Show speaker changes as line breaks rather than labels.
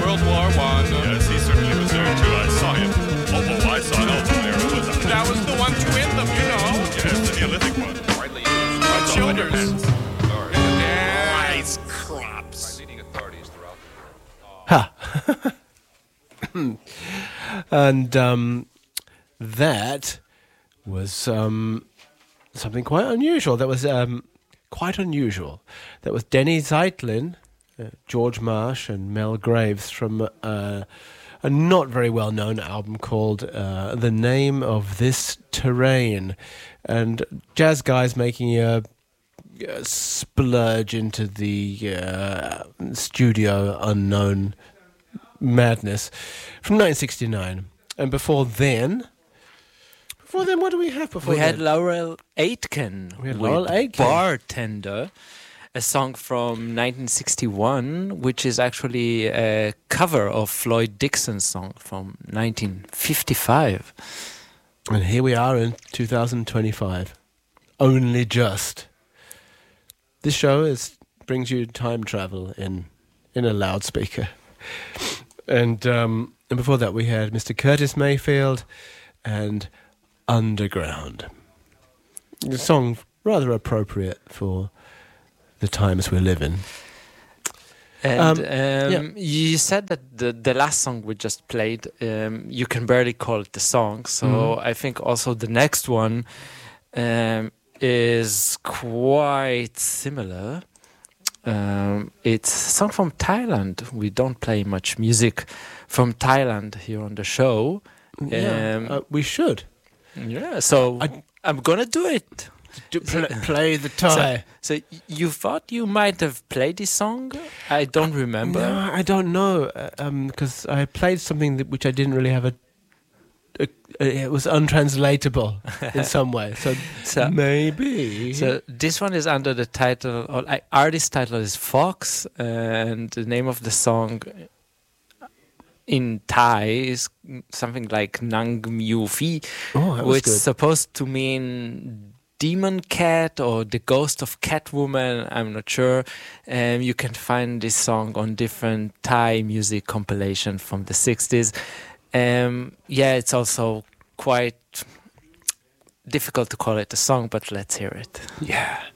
World War I.
Yes, he certainly was there too. I saw him. I saw Elmo there. Who was that?
That was the one to win them, you know.
Yes, the Neolithic one.
Widely used.
Childers.
Rice crops.
By leading authorities throughout the world.
And that was something quite unusual. That was quite unusual. That was Denny Zeitlin, George Marsh, and Mel Graves from a not very well-known album called The Name of This Terrain. And jazz guys making a splurge into the studio unknown madness from 1969. And before then, what do we have before
We
then?
had Laurel Aitken
We had
with
Laurel Aitken.
Bartender, a song from 1961, which is actually a cover of Floyd Dixon's song from 1955.
And here we are in 2025. Only just. This show brings you time travel in a loudspeaker. And before that we had Mr. Curtis Mayfield and Underground. A song rather appropriate for the times we live in.
And you said that the last song we just played, you can barely call it the song. So I think also the next one is quite similar. It's a song from Thailand. We don't play much music from Thailand here on the show.
We should.
Yeah, so I'm gonna do it.
Play the Thai.
So you thought you might have played this song? I don't remember.
No, I don't know, because I played something which I didn't really have it was untranslatable in some way. So maybe.
So this one is under the title, or artist title is Fox, and the name of the song in Thai is something like Nang Miu Phi, which is supposed to mean demon cat or the ghost of Catwoman. I'm not sure. You can find this song on different Thai music compilation from the 60s. It's also quite difficult to call it a song, but let's hear it.
Yeah.